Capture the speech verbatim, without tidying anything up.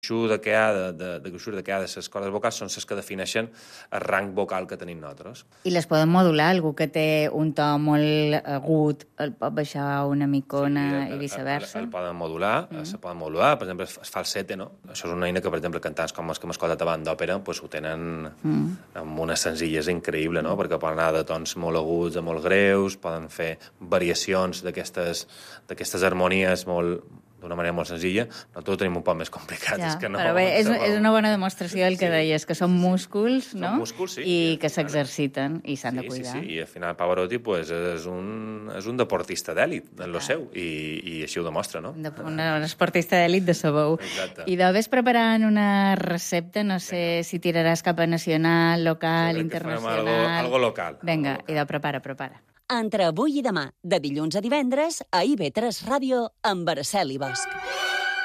gruixut de que hi ha de, de, de, gruixut de, que hi ha de les cordes vocals són les que defineixen el rang vocal que tenim nosaltres. I les poden modular? Algú que té un to molt agut el pot baixar una micona sí, el, i viceversa? El, el, el poden modular, mm. se poden modular. Per exemple, el falsete, no? Això és una eina que, per exemple, cantants com els que hem escoltat abans d'òpera, pues, ho tenen mm. amb una senzillesa increïble, no? Perquè poden anar de tons molt aguts a molt greus, poden fer variacions d'aquestes d'aquestes harmonies molt d'una manera molt senzilla. Nosaltres ho tenim un poc més complicat. Ja, és que no, però bé, és, és una bona demostració del que sí. deies, que són músculs, no? Són músculs, sí. I que s'exerciten i s'han sí, de cuidar. Sí, sí, i al final Pavarotti pues, és, un, és un deportista d'èlit en lo seu, i, i així ho demostra, no? De, un esportista d'èlit de sabou. Exacte. I ves preparant una recepta, no sé Vinga. si tiraràs cap a nacional, local, sí, internacional... Algo, algo local. Vinga, algo local. idò, prepara, prepara. Entre avui i demà, de dilluns a divendres, a I V tres Ràdio, amb Araceli Bosch.